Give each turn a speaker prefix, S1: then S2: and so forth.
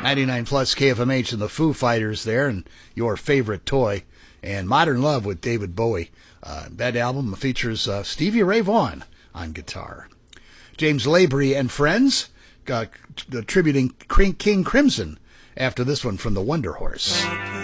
S1: 99 plus KFMH and the Foo Fighters there, and Your Favorite Toy, and Modern Love with David Bowie. That album features Stevie Ray Vaughan on guitar. James Labrie and Friends, attributing King Crimson after this one from the Wonder Horse.